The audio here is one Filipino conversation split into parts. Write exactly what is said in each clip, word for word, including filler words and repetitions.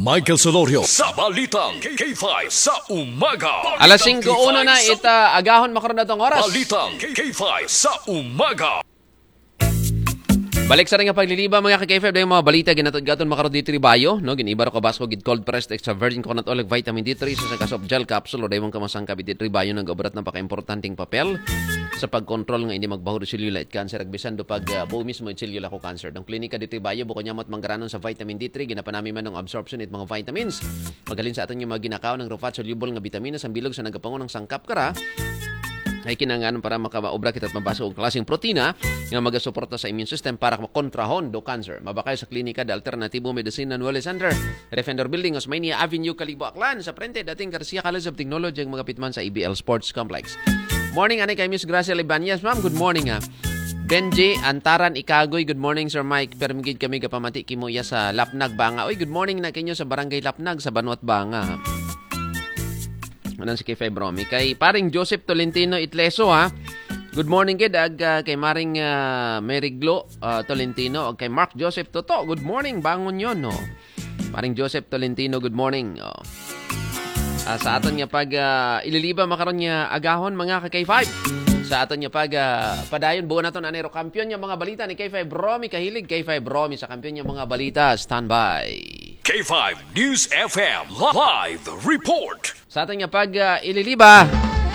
Michael Solorio sa Balitang K five sa umaga. Alas singko uno na ita agahon makaroon na itong oras. Balitang K five sa umaga. Balik sa rin nga pagliliba mga ka-K five dahil mga balita ginatod-gaton makaroon dito ribayo, no? Ginibar ko basko gid cold pressed extra virgin coconut oil vitamin D three sa kasop gel capsule o dahil mong kamasang kabit dito ribayo nang gabrat ng paka-importanting papel sa pagkontrol nga hindi magbaho ng cellulite cancer ag bisan do pag uh, buo mismo yung cellular ko cancer. Dong klinika dito ribayo buko niya mat manggaranon sa vitamin D three ginapanami man ng absorption it mga vitamins. Magalin sa aton yung mga ginakaw ng rofat soluble nga vitamina sa bilog sa nagapango ng sangkap kara ay kinanganon para makaobra kita at mabasa og klaseng protina nga magasuporta sa immune system para makontrahon do cancer. Mabakay sa klinika de Alternativo Medicine and Wellness Center, Defender Building, Osmania Avenue, Calibo, Aklan. Sa frente, dating Garcia College of Technology ang mga pitman sa E B L Sports Complex. Morning, ani kay Miss Gracia Libanez. Ma'am, good morning ha. Benji, Antaran, Ikagoy, good morning Sir Mike. Permigid kami kapamati kimuya sa Lapnag, Banga. Oy, good morning na kinyo sa Barangay Lapnag sa Banuat, Banga ha. Anong si K five Romy? Kay paring Joseph Tolentino Itleso ha. Good morning kid ag uh, kay maring uh, Mary Glo uh, Tolentino ag kay Mark Joseph Toto. Good morning, bangon yon no. Paring Joseph Tolentino, good morning. Oh. Uh, sa aton nga pag uh, ililiba makaron nga agahon mga ka K five. Sa aton nga pag uh, padayon buo naton anero kampiyon nga mga balita ni K five Romy kahilig K five Romy sa kampiyon nga mga balita. Standby. K five News F M live report. Sa atin nga pag uh, ililiba,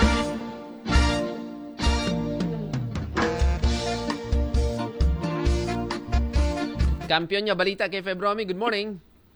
kampiyon nga balita kay Febromi, good morning.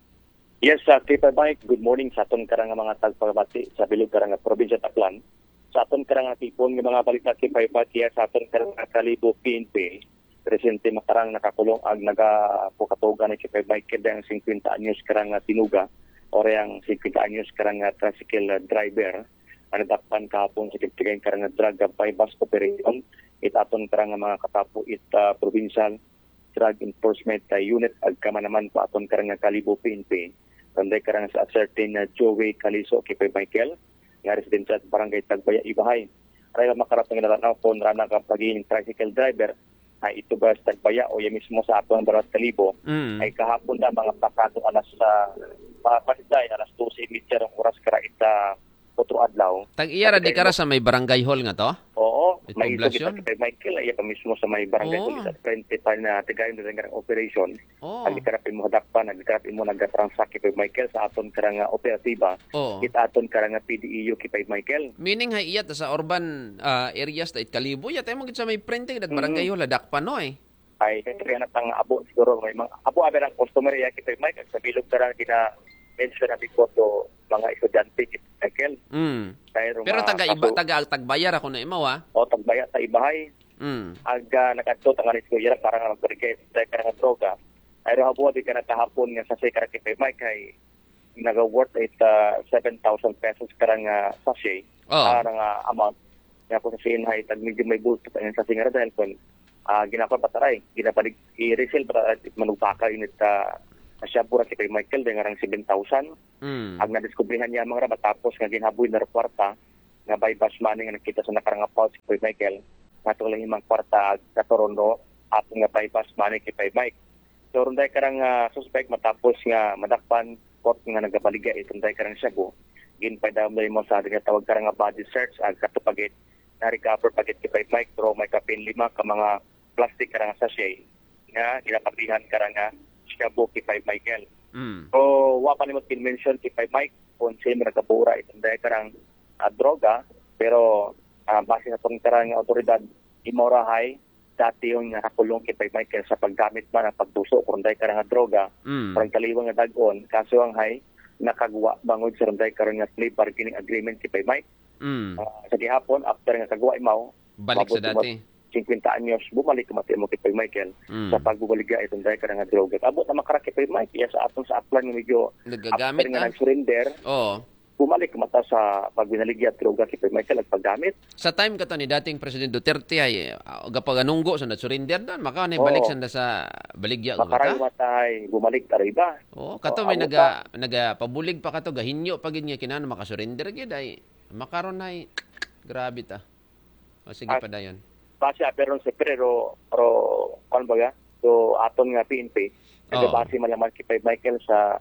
Yes, uh, K five Mike, good morning sa aton karang mga tagpabati sa bilog karang probinsya Taclan. Sa aton karang tipon nga mga balita K five Mike sa aton karang Kalibo P N P. Presente makarang nakakulong ag nagapukatugan ni K five Mike kedang fifty anyos karang tinuga. Or yung fifty anyos karang tricycle driver ang nadakpan kahapon sa kiptigay karang drug bypass operation itaton karang mga katapo it uh, provincial drug enforcement uh, unit ag kamanaman pa aton karang Kalibo P N P kanday karang sa certain uh, Joey Caliso K five Michael nga resident sa barangay Tagbaya Ibahay aray makarap ng nalanaw po rana ka pagiging tricycle driver ay ito ba sa Tagbaya o yung mismo sa aton Barat Kalibo mm. ay kahapon na mga pakato alas sa uh, pasiday alas twelve meter ang oras kara ita otro adlaw. Tag-iyara di kara sa may barangay hall nga to? Oo, may ito kita kay Michael ay pa mismo sa may barangay hall sa frente pa na tigayon na nga operation. Oh. Ang karapin mo hadakpan, ang karapin mo nagtransact kay Michael sa aton karang operatiba. Oh. Kita aton karang P D E U kay Michael. Meaning hay iyat sa urban uh, areas dait Kalibo ya tay mo gid sa may frente dat barangay hall hadakpan no eh. Ay kaya na tang abo siguro may mga abo aberang customer ya kay Michael sa bilog karang gina mention na biko to mga estudyante Michael. Mm. Pero taga iba taga tagbayar ako na imaw ha. O tagbayar sa Ibahay. Mm. Ag uh, nakadto tanga ni kuya para nga magbrigade sa karang droga. Ay ra buhat di kana kahapon nga sa sekara kay Mike kay naga-worth it uh, seven thousand pesos karang uh, sachet. Oh. Karang uh, amount. Nga po sa sinhay tag medyo may bulto pa sa singara dahil kun uh, ginapa pataray, ginapalig i-resell para manupaka init uh, siya pura kay Michael dengan rang seven thousand. Mm. Ag nadiskubrihan niya mga rabat tapos nga ginhaboy na kwarta nga bypass money nga nakita sa nakarang pulse kay Michael. Nga lang imang kwarta sa Toronto at nga bypass money kay Mike. So runday karang uh, suspect matapos nga madakpan court nga nagabaligya itunday karang siya go. Ginpay daw mo sa nga tawag karang body search ag katupagit na recover pagit kay Mike pero may kapin lima ka mga plastic karang sachet nga ginapaglihan karang siya po kay five Michael. Mm. So, wapa ni mo mention kay five Mike kung siya nagkapura itong dahil karang uh, droga, pero uh, base sa itong karang otoridad, imorahay, dati yung nakakulong kay five Michael sa paggamit man ng pagtuso kung dahil karang droga, mm. parang kaliwang nga dagon, kaso ang hay, nakagawa bangod sa dahil karang slave bargaining agreement kay five Mike. Mm. Uh, sa gihapon, after nga kagawa imaw, balik sa dati. fifty anyos, bumalik kumati mo kay Michael mm. sa pagbubaliga itong dahil ka nga droga. Abot na makarak kay Mike, iya sa atong sa upline nga medyo nagagamit na nag-surrender. Oo. Bumalik kumata sa pagbinaligya at droga kay Michael at paggamit. Sa time kato ni dating President Duterte ay uh, gapaganunggo sa na-surrender doon, maka na balik sa sa baligya. Makaray matay, bumalik tariba. Oo, kato may naga, naga pabulig pa kato, gahinyo pagid nga kinano makasurrender gid ay makaron ay grabe ta. O sige pa dayon. Base pero sa pero pero kon baga so aton nga P N P nagabase malaman kay Michael sa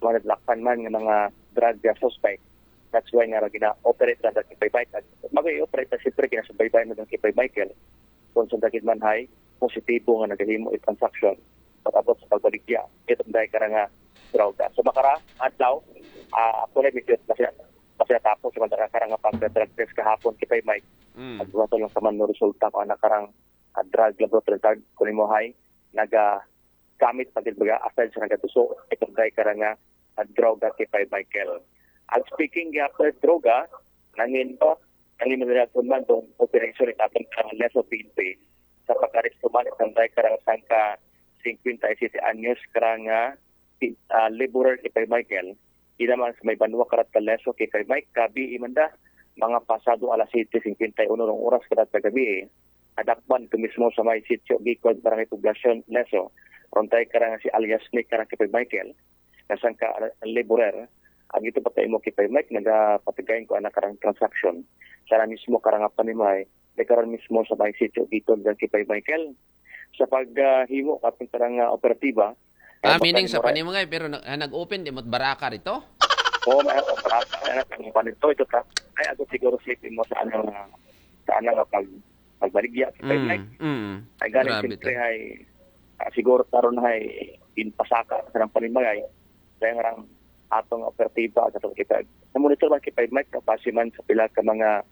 mga lakpan man ng mga drug uh, suspect. That's why nga gina-operate na sa Kipay Mike. Mag-i-operate na siyempre kinasabay-bay na ng Kipay Michael. Kung sa dagit man hay, positibo nga nagahimo yung transaction. Patapos sa pagbaligya, itong dahil ka nga droga. So makara, adlaw, uh, actually medyo kasi kasi tapos sa mga karang pag-drug test kahapon Kipay Mike. Mm. At wato lang sa man no resulta ko na karang uh, drug laboratory tag kunin mo hay naga gamit pa din baga aside sa nagatuso itong dahil ka nga uh, droga Kipay Michael. At speaking of uh, droga, nangin to, nangin mo nila man itong operation ni Tatang Karang Leso P N P sa pagkaresto man itong dahil karang sangka fifty-six anyos karang uh, uh, laborer Kipay Michael. Di naman sa may banwa karat kaleso kay kay Mike kabi imanda mga pasado alas siete fifty-one ng oras karat kagabi adakban ito mismo sa may sitio Gicod barangay poblasyon leso rontay karang si alias Nick karang kay Michael nasang ka laborer ang ito patay mo kay Mike nagapatigayin ko anak karang transaction sana mismo karang panimay nagkaroon mismo sa may sitio Gicod kay Michael sa paghimo uh, kapag karang uh, operatiba. Ah, meaning sa panimangay, pero nag- nag-open, di mo't baraka rito? Oo, may ako baraka. Ang panito, ito ta. Ay, ako siguro safety mo sa ano nga, sa ano nga pag, pagbaligya. Mm, Like, mm. ay galing Grabe siyempre to. ay, uh, siguro taron ay pinpasaka sa ng panimagay. Kaya nga lang atong operatiba at atong kita. Namonitor man kipay Mike, kapasi man sa pila ka mga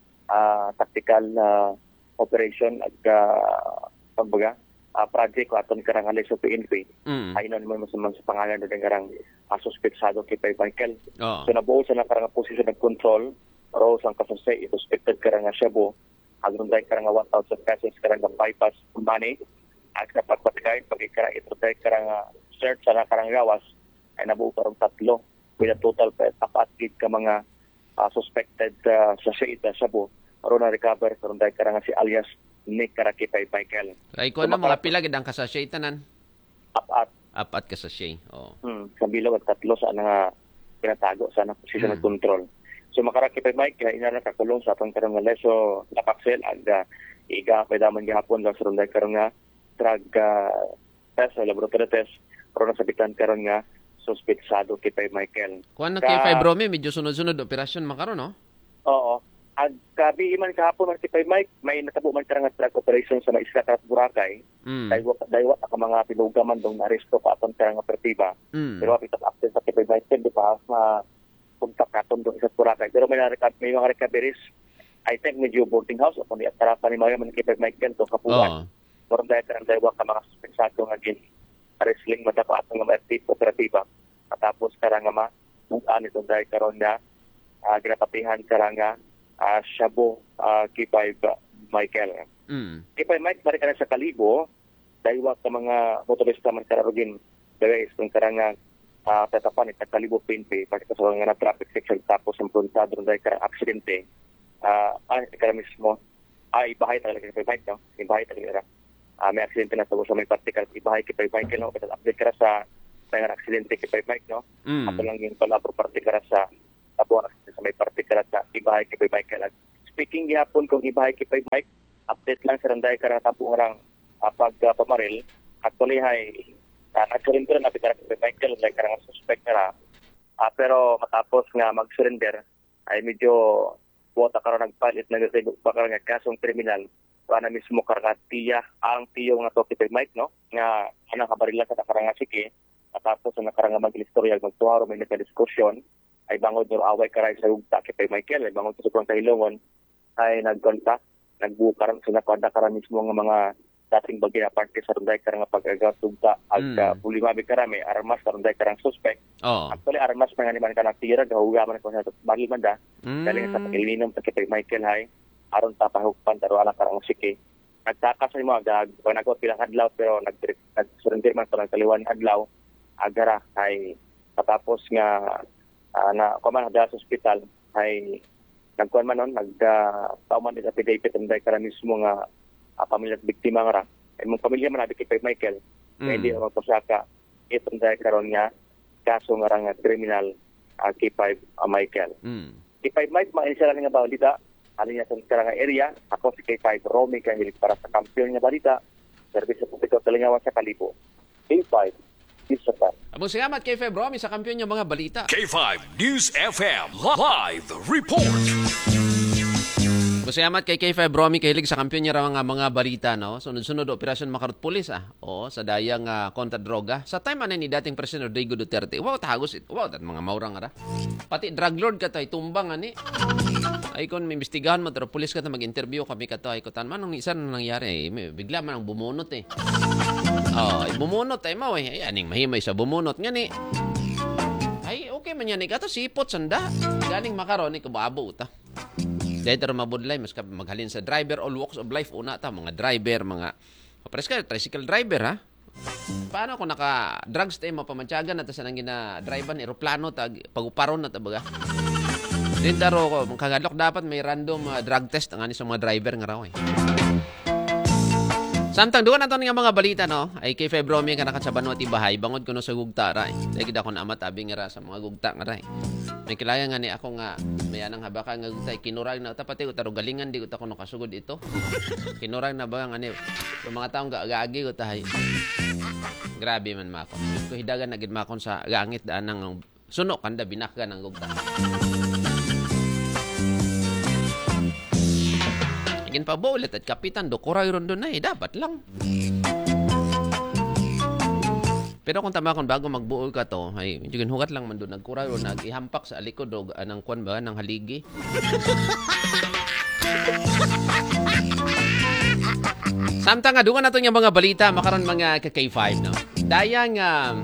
uh, tactical uh, operation at uh, pagbaga. Uh, project ko aton karang Leso P N P Mm. ay non mo sa mga pangalan ng karang uh, suspetsado kay Pay Michael. Oo. So nabuo sa nakarang posisyon ng control pero sang kasasay suspected karang Shabu agron dai karang one thousand pesos karang bypass money at kapag patigay pag ikara ito dai karang uh, search sa nakarang gawas ay nabuo karong tatlo with a total pa apat gid ka mga uh, suspected uh, sa sa Shabu pero na recover karong dai karang si alias Nick Karaki Pay Michael. Ay, ko na mga pila, gidang kasasya tanan. Apat. Apat kasasya. Oo. Hmm, sa bilog at tatlo sa nga pinatago sa na posisyon Mm. ng control. So makaraki pa Mike, ina na kakulong sa atong karong nga leso lapaksel ag uh, iga pa daman gihapon lang sa runday karong nga drug uh, test o laboratory test pero nasabitan karon nga suspetsado kay Pay Michael. Kuan na Ka- kay Fibromi, medyo sunod-sunod operasyon makaron, no? Oo. Ag kabi man kahapon man si Pay Mike, may natabo man karang nga drug operation sa mga isla karat Boracay. Mm. Daywa daywa ka mga pinugaman dong naresto pa atong karang operatiba. Mm. Pero apit at update sa Kipay Michael, di ba, na punta katon doon sa Boracay. Pero may, narekat, may mga recoveries, I think medyo boarding house, o kundi at tarapan ni Mayo, man Kipay Michael, to kapuan. Oo. Pero dahil karang daywa ka mga suspensado nga gin, wrestling madapa atong nga mga operatiba. Katapos karang nga ma, bukaan itong dahil karon nga, uh, ginapatihan karang nga, uh, Shabu, uh, Kipay Michael. Mm. Kipay Mike, bari ka na sa Kalibo, dahil ka mga motorista man kararugin, dahil itong karang nga, uh, tatapan itong Kalibo P N P, pati sa nga na traffic section, tapos ang prontado ng dahil karang aksidente, uh, ay, karang mismo, ay, ibahay talaga kipay Mike, no? Ibahay talaga. Uh, may aksidente na sa may particular, ibahay kipay Mike, no? Kasi update ka na sa may aksidente kipay Mike, no? Mm. Ato lang yung pala, particular sa tabuan sa may particular sa ibahay kipay Mike. Speaking gihapon kung ibahay kipay Mike, update lang sa randay karang tapo orang uh, pag uh, pamaril actually hay uh, nag-surrender na bigara kay Michael like karang suspect na uh, pero matapos nga mag-surrender ay medyo wata karon nagpalit na gid pa karang kasong kriminal para mismo karang tiya ang tiyo nga to kay Mike no nga anang kabarila sa karang sige matapos na karang mag-istorya magtuwaro may nagka-diskusyon ay bangod do away karay sa ugta kay Michael ay bangod sa prong kahilongon ay nagkontak nagbukaran sa nakwada karan mismo nga mga dating bagay na parte sa runday karang pag-agatugta ag Mm. uh, pulimabi karami armas sa runday karang suspect. Oo. Actually armas pa nga ni man kanang tira gahugaman ko sa bagay man da. Mm. Galing sa pagilinom sa kay Michael hay aron ta pahugpan taro ala karang sige. Nagtaka sa imo aga pag nagot pilang adlaw pero nag nag-surrender man sa kaliwan adlaw agara ay patapos nga uh, na kuman sa hospital ay nagkuhan man nun, nagtauman din sa affidavit ang dahil karang mismo nga uh, pamilya at biktima nga ra. Ay mong pamilya man nabi kay Michael, Mm. mm. hindi naman pasaka itong dahil karon nga kaso nga ra nga criminal uh, kay uh, Michael. Mm. Kay Mike, maisa lang nga balita, ano niya sa karang area, ako si K five Romy kahilig para sa kampiyon nga balita, service sa publiko sa lingawan sa Kalibo. K five, Isa pa. Among salamat kay Febromi sa kampiyon niya mga balita. K five News F M Live Report. Salamat kay K five Bromi kahilig sa kampiyon niya mga mga balita, no? Sunod-sunod operasyon makarot pulis, ah. Oo, sa dayang uh, kontra droga. Sa time ano ni dating President Rodrigo Duterte. Wow, tahagos ito. Wow, dat mga maurang ara. Pati drug lord ka tay tumbang ani. Ay kon may imbestigahan mo pero pulis ka ta mag-interview kami ka to ay ko tan manong isa na nangyari eh. Bigla man ang bumunot eh. Oh, ay bumunot ay mao eh. Ay aning mahimay sa bumunot nga ni. Ay okay man yan ni kato sipot sanda. Galing makaron ni kababo ta. Dahil taro mabudlay, mas maghalin sa driver, all walks of life, una ta, mga driver, mga, pares ka, tricycle driver, ha? Paano kung naka-drugs tayo, mapamantyagan na ta sa nang gina-drivean, aeroplano, tag, paguparon na ta, baga? Dahil taro ko, kagalok dapat may random uh, drug test ang anis sa mga driver nga raw, eh. Samtang doon nato nga mga balita, no? Ay kay Febromi ka nakatsabanwa ti bahay, bangod ko no sa gugta ra, eh. Dahil kita ko na amatabi nga ra sa mga gugta nga ra, eh. May kilaya nga ni ako nga, may anang habaka nga gugta, kinurag na, tapati ko taro galingan, di ko ta ko no kasugod ito. Kinurag na ba nga ni, yung mga taong gaagagi ko tahay. Grabe man makon. Kung hidagan na gid makon sa gangit daan ng suno, kanda binaka ng gugta. Igin pa ba ulit at kapitan do kuray ron doon na eh, dapat lang. Pero kung tama kung bago magbuo ka to, ay igin hugat lang man doon, nagkuray ron, nag-ihampak sa alikod o anang kwan ba, ng haligi. Samtang nga, doon na ito yung mga balita, makaroon mga K five, no? Dayang, um,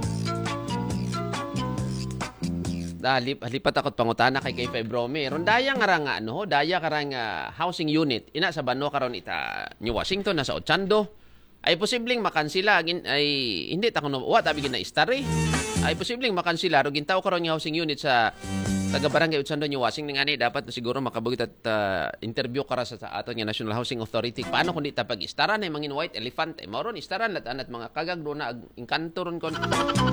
Dalip, lipat akot pangutana kay K five Bromi. Ron daya nga nga ano, daya karang uh, housing unit ina sa Bano karon ita New Washington na sa Ochando. Ay posibleng makansila gin ay hindi ta kuno wa tabi gina istari. Ay posibleng makansila ro gintaw karon nga housing unit sa taga Barangay Ochando New Washington ngani dapat siguro makabugit at uh, interview kara sa, sa aton nga National Housing Authority. Paano kun di ta pag-istaran ay mangin white elephant ay mauron istaran lat anat mga kagag do na engkanto ron kon.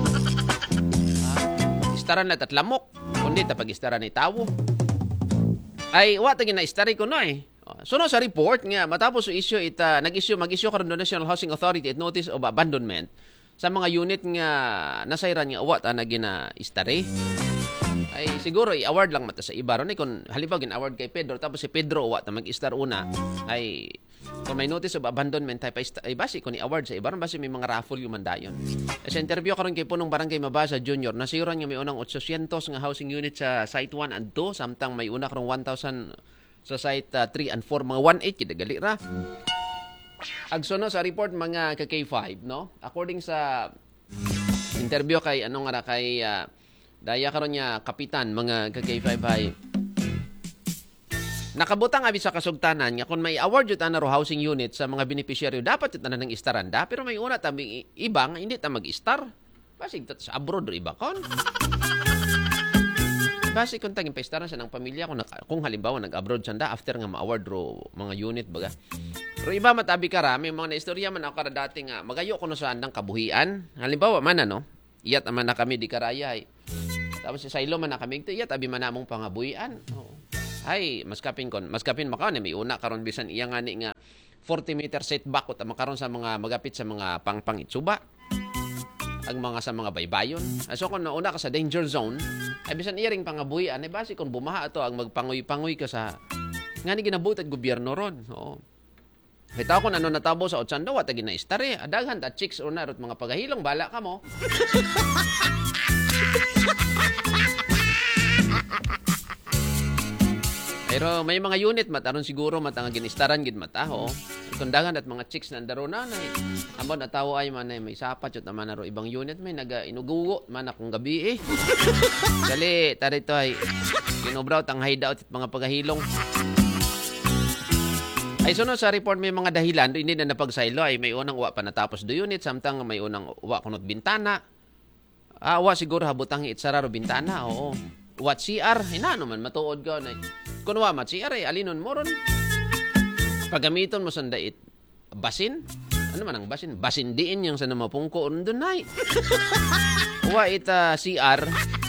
Istaran na tatlamok, kundi tapag istaran ni tawo. Ay, wata gina istari ko no eh. Suno sa report nga, matapos yung issue, ita, nag-issue, mag-issue karon do National Housing Authority at notice of abandonment sa mga unit nga nasayran nga wata na gina istari. Ay, siguro i-award lang mata sa iba. Ron eh, kung halimbawa gin-award kay Pedro, tapos si Pedro wata mag-istar una, ay kung may notice of abandonment type ay basi kung i-award sa iba ron basi may mga raffle yung mandayon. E sa interview karon kay punong Barangay Mabasa Junior, nasiran nga may unang eight hundred nga housing unit sa site one and two, samtang may una karong one thousand sa site uh, three and four, mga one eight kidagali ra. Agsono sa report mga K five, no? According sa interview kay anong nga kay uh, daya karon nya kapitan mga K five ay nakabutang abi sa kasugtanan nga kung may award jud ana ro housing unit sa mga beneficiaryo dapat jud ana nang istaranda pero may una tabi iba nga hindi ta mag-istar basig sa abroad ro iba kon basig kun taging paistaran sa nang pamilya kung, kung halimbawa nag-abroad sanda after nga ma-award ro mga unit baga ro iba matabi kara may mga naistorya man ako kada dati nga magayo kuno sa andang kabuhian halimbawa man ano iyat man na kami di karaya ay tapos sa Silo man na kami iyat abi man namong pangabuhian oo. Ay, mas kapin kon, mas kapin makaon may una karon bisan iya nga ni nga forty meter setback ut makaron sa mga magapit sa mga pangpang itsuba. Ang mga sa mga baybayon. So kung nauna ka sa danger zone, ay bisan iya ring pangabuhian ay basi kung bumaha ato ang magpangoy-pangoy ka sa nga ni ginabutat gobyerno ron. Oo. Bitaw kon ano natabo sa Ochando wa ta ginaistare, adaghan ta chicks una rot mga pagahilong bala ka mo. Pero may mga unit mataron siguro matang ginistaran gid mata ho. Kundangan at mga chicks na daro na nay. Ambon na tawo ay man may sapat jud man ro ibang unit may naga inugugo man akong gabi eh. Dali tarito ay kinubraw tang hideout at mga pagahilong. Ay sunod sa report may mga dahilan hindi na napagsaylo ay may unang wa pa natapos do unit samtang may unang wa kunot bintana. Ah, wa siguro habutang itsara ro bintana oo. What C R? Hinano man matuod ka na. Kung wa mat C R ay alinon mo ron. Pagamiton mo sandait basin. Ano man ang basin? Basin diin yung sa namapungko ron doon ay. Wa ita C R.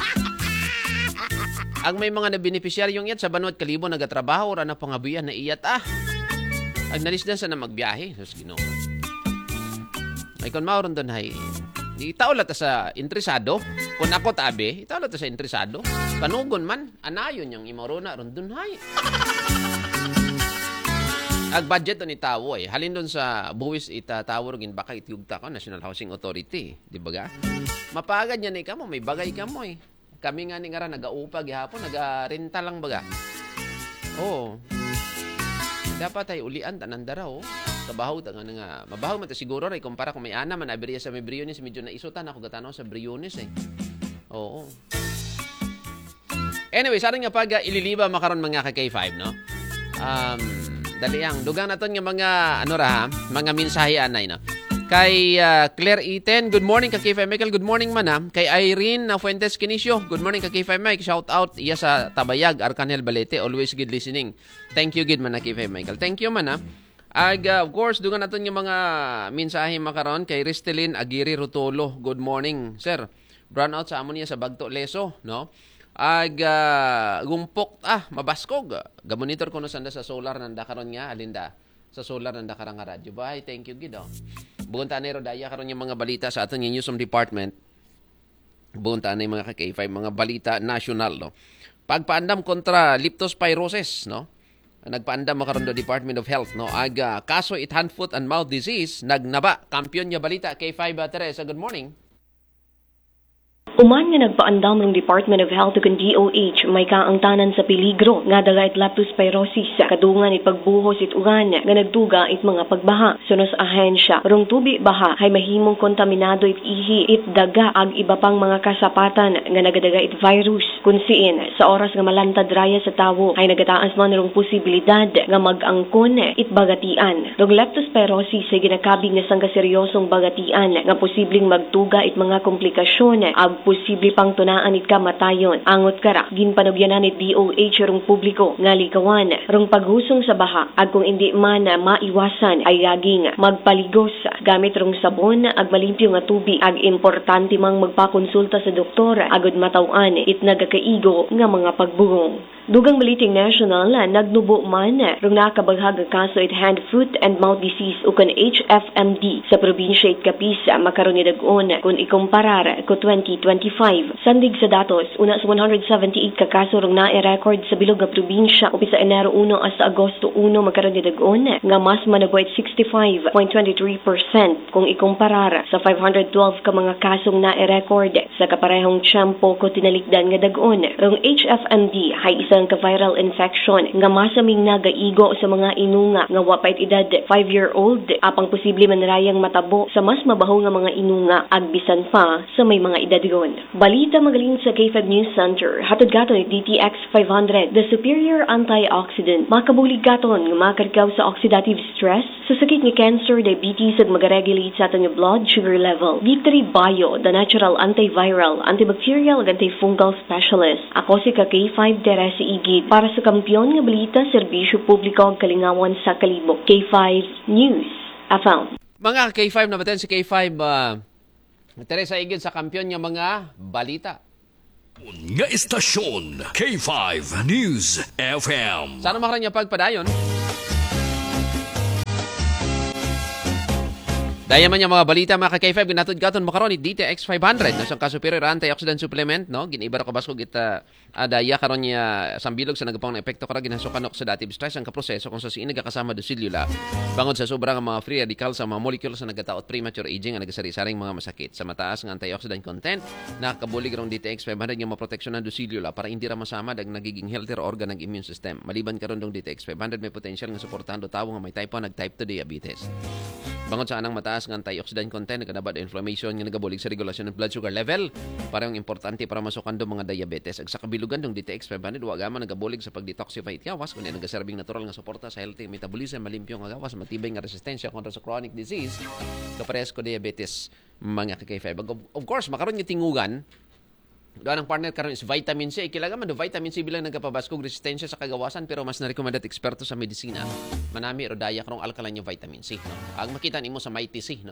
Ang may mga nabenepisyaryong iyat sa Banwat Kalibo nagatrabaho ra na pangabuyan na iyat ah. Ang nalisdan sa na magbiyahe. Sus Ginoo. Ay kon mao ron doon ay Itaw lata sa interesado. Kung ako tabi, itaw lata sa interesado. Kanugon man, anayon yung imorona ron dun hay. Ag budget ni tawo eh. Halin doon sa buwis itatawo rin baka itiyugta ko National Housing Authority, di ba ga? Mapagad niya ni kamo, may bagay kamo eh. Kami nga ni nga nag-aupa gihapon, nag-renta lang baga. Oo. Dapat ay ulian tanandara oh. Kabahaw ta nga nga. Mabahaw man ta siguro ray kumpara kung may ana man abiriya sa may Briones medyo naisutan ako gatanaw sa Briones eh. Oo. Anyway, sa nga pag uh, ililiba makaron mga ka K five no. Um dali ang dugang naton nga mga ano ra ha, mga mensahe anay no. Kay uh, Claire Iten, good morning ka K five Michael, good morning man ha. Kay Irene na Fuentes Kinisio, good morning ka K five Mike, shout out iya sa Tabayag, Arcangel Balete, always good listening. Thank you good man na K five Michael. Thank you man ha. Ag uh, of course dugan naton yung mga mensahe makaron kay Ristelin Aguirre Rutolo, good morning sir. Brown out sa amon niya sa Bagto Leso, no? Ag uh, gumpok ah mabaskog. Gamonitor ko no sanda sa solar nanda karon nga alinda. Sa solar nanda karang radyo. Bye, thank you gid. Buong tanero daya karon yung mga balita sa aton yung newsroom department. Buong tanay mga ka-K five mga balita national no. Pagpaandam kontra leptospirosis no. Nagpaandam makaron do Department of Health no. Ag uh, kaso it hand foot and mouth disease nagnaba kampiyon nya balita K five uh, Teresa. Good morning. Uman nga nagpaandam ng Department of Health ug D O H may kaangtanan sa peligro nga dagay it leptospirosis kadungan it pagbuhos it ugan nga nagduga it mga pagbaha sunos ahensya rong tubi baha hay mahimong kontaminado it ihi it daga ag iba pang mga kasapatan nga nagadaga it virus kun siin sa oras nga malantad raya sa tawo hay nagataas man rong posibilidad nga mag-angkon it bagatian rong leptospirosis ay ginakabig nga sang seryosong bagatian nga posibleng magtuga it mga komplikasyon ag posible pang tunaan it kamatayon. Angot kara, ginpanugyanan it D O H rong publiko nga likawan rong paghusong sa baha ag kung hindi man maiwasan ay gaging magpaligos gamit rong sabon ag malimpyo nga tubig ag importante mang magpakonsulta sa doktor agud matawan it nagakaigo nga mga pagbugong. Dugang Baliting National, nagnubo man rong nakabaghag ang kaso it hand, foot, and mouth disease o kan H F M D sa probinsya it Capiz makaron ni dag-on kung ikumparar ko twenty twenty-five. Sandig sa datos, una sa one hundred seventy-eight ka kaso rong na-record sa bilog nga probinsya upi sa Enero one hasta Agosto one makaron ni dag-on nga mas manabuhat sixty-five point two three percent kung ikumparar sa five hundred twelve ka mga kasong na-record sa kaparehong tiyempo ko tinalikdan nga dag-on. Rong H F M D hay isa ka viral infection nga masaming nagaigo sa mga inunga nga wapait edad five-year-old apang posible man rayang matabo sa mas mabaho nga mga inunga ag bisan pa sa may mga edadgon. Balita magaling sa K five News Center, hatod gaton D T X five hundred, the superior antioxidant, makabulig gaton nga makarikaw sa oxidative stress, sa sakit nga cancer, diabetes ag magaregulate sa atong blood sugar level. Victory Bio, the natural antiviral, antibacterial ag antifungal specialist. Ako si ka K five Teresa Igid para sa kampiyon nga balita, serbisyo publiko ang kalingawan sa kalibok. K five News, F M. Mga K five na baten si K five uh, Teresa Igid sa kampiyon nga mga balita. Nga istasyon K five News F M. Sana makaran niya pagpadayon. Daya man yung mga balita mga ka K five ginatod gaton makaron ni D T X five hundred no sang ka-superior antioxidant supplement no giniiba ra ko basko kita uh, daya karon niya sambilog sa nagapang na epekto kara ginasukan oxidative stress ang kaproseso kung sa siin nagakasama do selula bangod sa sobrang mga free radicals sa mga molecules sa nagataot premature aging nga nagasari-saring mga masakit sa mataas nga antioxidant content nakabulig rong D T X five hundred nga maproteksyonan do selula para hindi ra masama dag nagiging healthier organ ng immune system maliban karon dong D T X five hundred may potential nga suportahan do tawo nga may type one nag type two diabetes bangod sa anang mataas nga antioxidant content nagkadabad inflammation nga nagabulig sa regulasyon ng blood sugar level parang importante para masukan do mga diabetes ag sa kabilugan dong D T X five hundred wa gama nagabulig sa pag-detoxify it gawas kundi nagaserbing natural nga suporta sa healthy metabolism malimpyo nga gawas matibay nga resistensya kontra sa chronic disease kapares ko diabetes mga ka K five of course makaron nga tingugan doon ang partner karon is vitamin C. Ikilaga man do vitamin C bilang nagkapabaskog resistensya sa kagawasan pero mas na-recommended eksperto sa medisina. Manami ro daya karong alkaline yung vitamin C, no. Ang makita nimo sa Mighty C, no.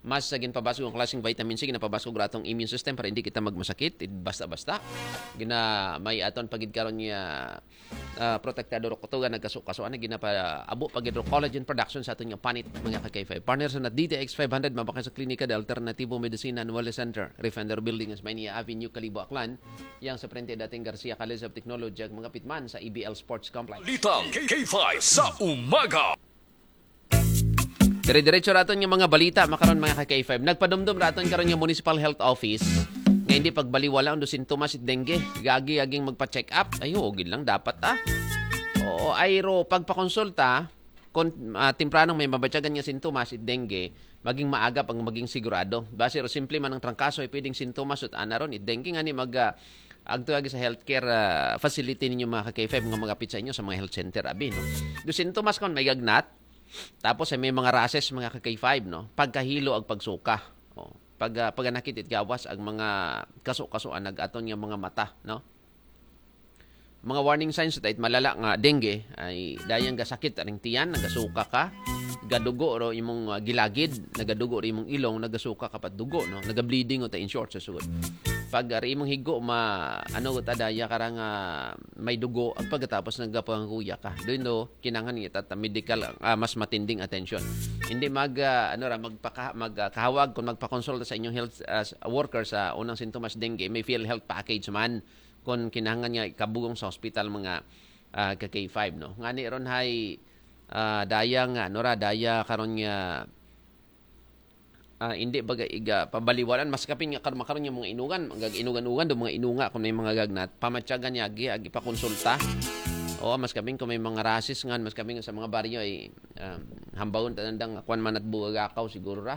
mas sa ginpabasok ang klaseng vitamin C ginapabasok ratong immune system para hindi kita magmasakit basta-basta. Gina may aton pagid karon niya uh, protektado ro kutugan nagkaso-kaso ana ginapa abo pagid ro collagen production sa aton nga panit mga ka K five. Partner sa D T X five hundred mabaka sa klinika de Alternativo Medicina and Wellness Center, Refender Building sa Maynila Avenue, Calibo, Aklan. Yang sa frente dating Garcia College of Technology ag mga pitman sa E B L Sports Complex. Balitang K five sa umaga. Dire-diretso raton yung mga balita makaron mga ka K five. Nagpadumdum raton karon yung Municipal Health Office nga hindi pagbaliwala ang sintomas it dengue. Gagi aging magpa-check up. Ayo, gid lang dapat ah. Oo, ayro pagpakonsulta kung uh, tempranong may mabatyagan nga sintomas it dengue, maging maagap ang maging sigurado. Base ro simple man ang trangkaso ay pwedeng sintomas ut ana ron it dengue nga ni mag uh, agtuagi sa healthcare uh, facility ninyo mga ka K five nga magapit sa inyo sa mga health center abi no. Do sintomas kon may gagnat. Tapos ay may mga rashes mga ka K five no. Pagkahilo ag pagsuka. Oh, pag uh, pag nakit it gawas ang mga kaso-kasuan nag-aton nga mga mata no. Mga warning signs ita it malala nga dengue ay dayang gasakit aning tiyan, nagasuka ka, gadugo ro imong uh, gilagid, nagadugo ro imong ilong, nagasuka ka pat dugo no, naga-bleeding uta in short sa sugod. Pag ari imong higo ma ano uta daya karang uh, may dugo at pagkatapos nagapanguya ka. Doon no kinahanglan ita ta medical uh, mas matinding attention. Hindi mag uh, ano ra magpaka magkahawag uh, kung magpa-consult sa inyong health uh, worker sa unang sintomas dengue, may PhilHealth package man kung kinahanglan niya ikabugong sa hospital mga uh, ka K five no. Ngani ron hay uh, daya nga no ra daya karon nga uh, hindi baga iga pabaliwalan mas kapin nga karon makaron yung mga inugan mga inugan-ugan do mga inunga kung may mga gagnat pamatyagan niya agi agi pa konsulta. O mas kapin kung may mga rashes ngan mas kapin sa mga baryo ay um, hambawon tanandang kwan man at bugagaw siguro ra.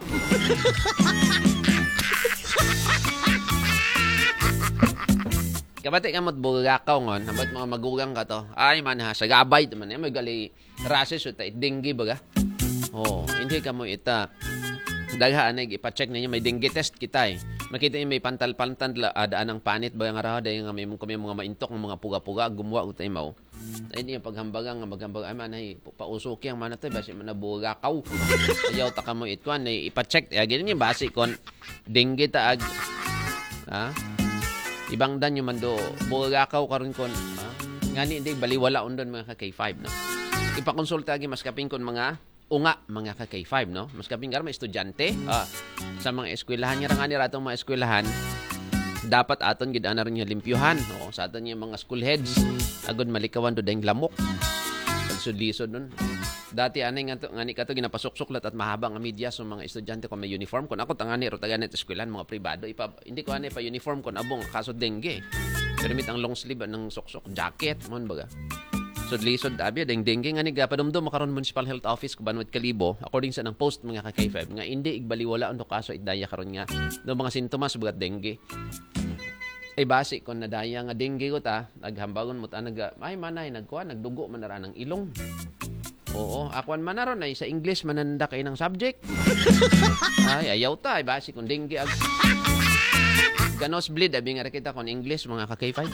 Kabati ka mo't bugagaw ngon, habat mga magugang ka to. Ay man ha, sa gabay man may gali rashes o ta dengue baga. Oh, hindi ka mo ita daghaan ay ipa-check ninyo may dengue test kita eh. Makita niyo may pantal-pantal uh, daan ng panit ba nga raw dahil nga may kami mga maintok ng mga puga-puga gumawa utay mo. Ay di paghambagang nga maghambag ay man ay pausuki ang manatay basi man nabugakaw. Ayaw ta ka mo itwan ay ipa-check ay ganyan yung basi kon dengue ta ag ha? Ibang dan yung mando bugakaw karon kon ha? Ngani hindi baliwala undon mga ka K five no. Ipakonsulta agi mas kaping kon mga unga mga ka K five no. Mas kaping karon mga estudyante ah, sa mga eskwelahan niya nga ni ratong mga eskwelahan dapat aton gid ana ron limpyuhan no sa aton yung mga school heads agud malikawan do dayng lamok pagsudlisod nun. Dati anay nga to ngani kato ginapasuksuklat at mahaba nga media sa mga estudyante kung may uniform kon ako tangani ro taganet eskwelahan mga pribado ipa hindi ko anay pa uniform kon abong kaso dengue. Permit ang long sleeve ng suksok jacket mon baga. So lisod abi deng dengue nga ni gapadumdum makaron Municipal Health Office Kubanwat Calibo according sa nang post mga ka K five nga hindi igbaliwala undo kaso idaya karon nga no mga sintomas bugat dengue. Ay basi kon nadaya nga dengue ko ta naghambagon mo ta nag ay manay nagkuha nagdugo man ra ng ilong. Oo, akwan man naron ay sa English mananda kay ng subject. Ay ayaw ta ay basi kon dengue ag ganos bleed abi nga kita kon English mga ka K five.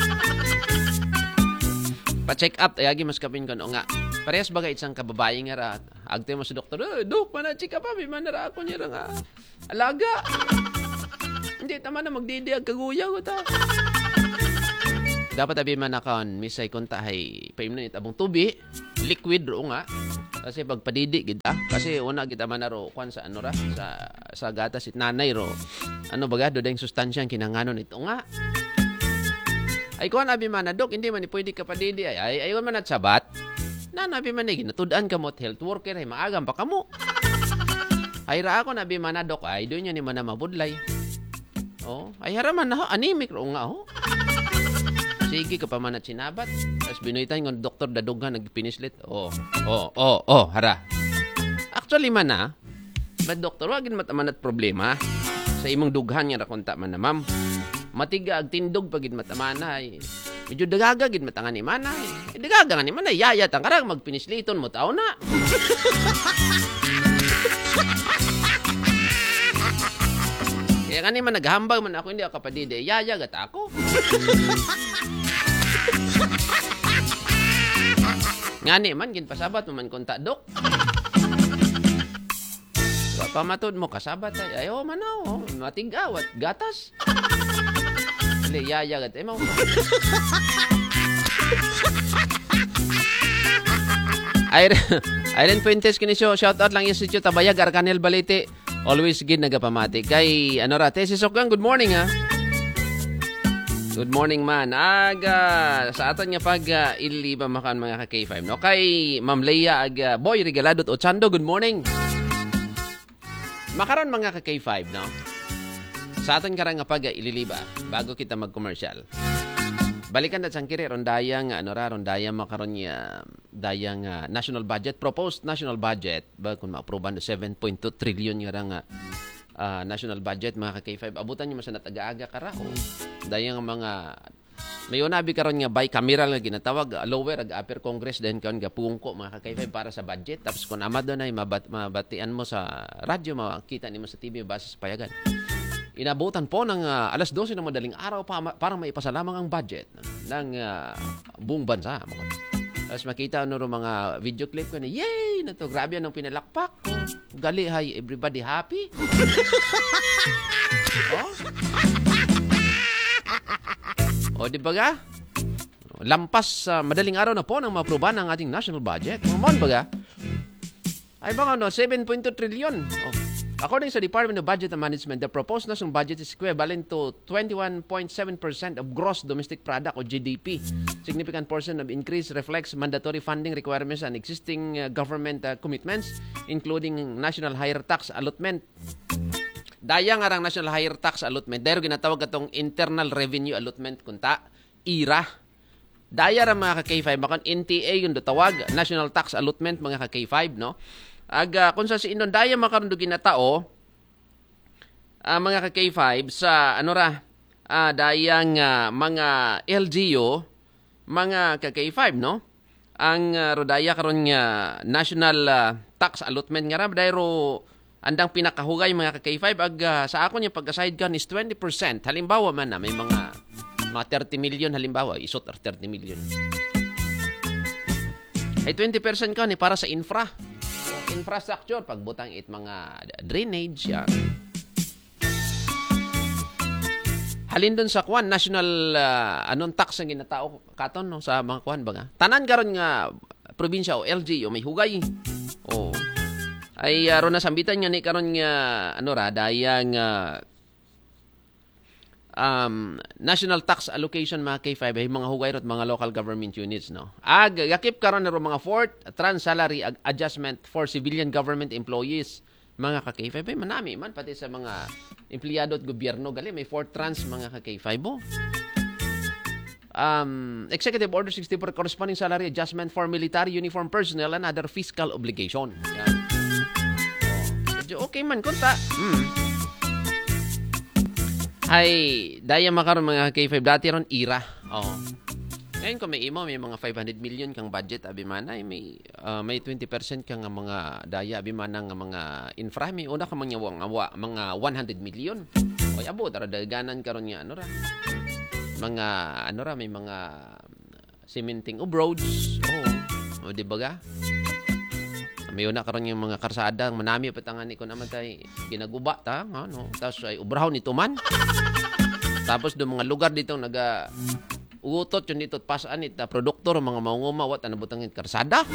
Pa-check up ayagi mas kapin kon nga. Parehas bagay isang kababae nga ra. Agte mo sa doktor, eh, dok man check up abi man ra ako niya nga. Alaga. Hindi tama na magdidiag kaguya ko ta. Dapat abi man akon misay konta hay paimnon itabong tubi, liquid ro nga. Kasi pag padidi gid ah, kasi una kita man ro kwan sa ano ra sa sa gatas it nanay ro. Ano baga do dayng sustansya kinanganon ito nga. Ay kuan abi man dok hindi man ni pwede ka padidi ay ay ayon man at sabat. Nanabi man ni ginatudan ka mo health worker ay maagam pa kamo. Ay ra ako nabi man dok ay do nya ni man mabudlay. Oh, ay haraman na ho anemic ro nga ho. Sige ka pa man at sinabat. Tapos binuitan ng doktor dadughan nagpinislit. Oh, oh, oh, oh, hara. Actually man na, but doktor, wag gid mataman at problema. Sa imong dughan nga rakonta man na ma'am. Matiga ag tindog pagid mataman na. Eh. Medyo dagaga gid matangan ni mana. Eh, dagaga nga ni mana, yaya tang karang magpinisliton mo tao na. Kaya nga man naghambag man ako, hindi ako kapadide. Yaya gata ako. Nga ni man, ginpasabat mo man konta, dok. Pamatod mo kasabat ay ayo man oh, matigawat gatas. Dili yayagat emo. Irene, Irene Fuentes kini show, shout out lang yung sityo Tabayag, Arcanel Balete. Always gid nagapamati. Kay ano ra, Tessie Sokgang, good morning ha. Good morning man. Aga sa aton nga pag uh, iliba makan mga ka K five no. Kay Ma'am Leia aga Boy Regalado Ochando, good morning. Makaron mga ka K five no. Sa aton karang nga pag uh, ililiba bago kita mag-commercial. Balikan na sang kiri rondayang ano ra rondayang makaron niya dayang uh, national budget, proposed national budget ba kun ma-aproban do seven point two trillion nga nga uh, national budget mga ka K five. Abutan niyo masanat aga-aga kara o dayang mga mayon nabi karon nga bicameral nga ginatawag uh, lower ag upper congress then karon ga pungko mga ka K five para sa budget. Tapos kun amad na mabat, mabatian mo sa radyo makita nimo sa T V base sa payagan. Inabutan po ng uh, alas dose ng madaling araw pa, para maipasalamang ang budget ng uh, buong bansa. Tapos makita ano mga video clip ko na, yay! Na to, grabe yan ang pinalakpak. Gali, hay, everybody happy. oh? O, di ba ga? Lampas uh, madaling araw na po nang ma-aproba ng ating national budget. Mamon ba ga? Ay bang ano, seven point two trillion. Oh. According sa Department of Budget and Management, the proposed national budget is equivalent to twenty-one point seven percent of gross domestic product o G D P. Significant portion of increase reflects mandatory funding requirements and existing uh, government uh, commitments, including national higher tax allotment. Daya nga rang national higher tax allotment, dahil ginatawag itong internal revenue allotment kunta, I R A. Daya ra mga ka K five, makon N T A yung tawag, national tax allotment mga ka K five, no? Aga kung sa si inon daya makarundugin na tao uh, mga ka K five sa ano ra uh, dayang uh, mga L G U mga ka K five no ang uh, rodaya karon nga national uh, tax allotment nga ra dayro andang pinakahugay mga ka K five ag uh, sa akon yung pag-aside kan is twenty percent halimbawa man na may mga mga thirty million halimbawa isot or thirty million ay twenty percent ka ni para sa infra infrastructure, pagbutang it mga drainage, yan. Halin dun sa kwan, national uh, anong tax ang ginatao katon no, sa mga kwan ba nga. Tanan karon nga probinsya o L G o may hugay. O ay uh, ron nasambitan nga ni karon nga ano ra dayang uh, um, national tax allocation mga K five ay mga hugay rot mga local government units no. Ag yakip karon ro mga fourth trans salary ag- adjustment for civilian government employees mga ka K five ay manami man pati sa mga empleyado at gobyerno gali may fourth trans mga ka K five bo. Um, Executive Order sixty-four corresponding salary adjustment for military uniform personnel and other fiscal obligation. Yan. Oh, okay man kunta. Hmm. Ay, daya makaroon mga K five dati ron ira. Oh. Ngayon kung may imo may mga five hundred million kang budget abi man ay may uh, may twenty percent kang mga daya abi man nga mga infra may una ka mga mga, mga one hundred million. Oy abo tara daganan karon nga ano ra. Mga ano ra may mga cementing of roads. Oh. O di ba ga? May una karon yung mga karsada manami patangan ni ko naman tay ginaguba ta ano tapos ay ubrahon nito man tapos do mga lugar dito naga utot yun dito pasaan it na produktor mga maunguma wat ana butang karsada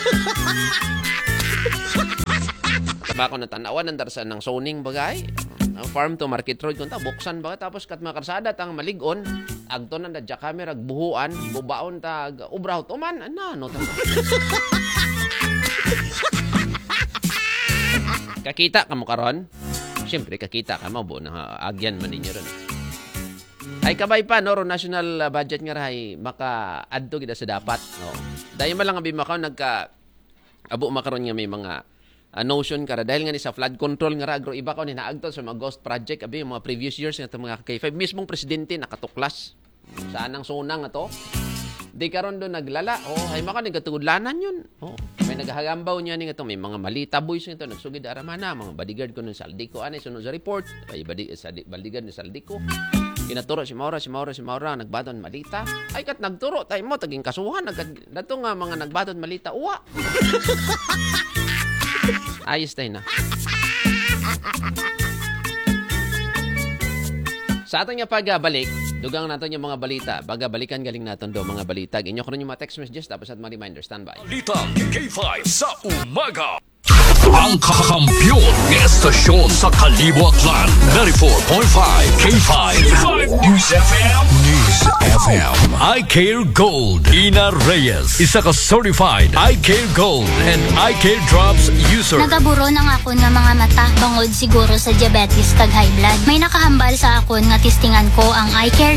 bako na tanawan ang darsan ng zoning bagay ang farm to market road kunta buksan ba tapos kat mga karsada tang maligon agto na dadya camera buhuan bubaon ta ubraw to man ana no ta kakita ka mo karon? Siyempre, kakita ka mo. Bu, na agyan man ninyo ron. Ay, kabay pa, no? National budget nga rahay, maka-adto kita sa dapat. No? Dahil malang abi makaw, nagka, abo makaroon nga may mga uh, notion kara. Dahil nga ni sa flood control nga ra, agro iba ko, ninaagto sa mga ghost project, abi, yung mga previous years, nga mga K five, mismong presidente, nakatuklas. Saan ang sunang nga to? Di karon do naglala. Oh, ay maka nagkatugudlanan yun. Oh, may nagahagambaw niya ni nga to may mga malita boys nito nagsugid aramana mga bodyguard ko ng Saldico ani sunod sa report. Ay badi sa bodyguard ni Saldico. Kinaturo si Maura, si Maura, si Maura nagbaton malita. Ay kat nagturo tay mo taging kasuhan nagad dato nga mga nagbaton malita uwa. Ayos tay na. Sa aton nga pagbalik, dugang naton yung mga balita. Bagabalikan galing naton do mga balita. Inyo ko rin yung mga text messages tapos at mga reminder. Standby. Balitang K five sa umaga. Ang kakampiyon ng estasyon sa Kalibuatlan. ninety-four point five K five News F M. News F M. I Care Gold. Ina Reyes. Isa ka certified I Care Gold and I Care Drops user. Nagaburo ng akon nga mga mata bangod siguro sa diabetes kag high blood. May nakahambal sa akon nga testingan ko ang I Care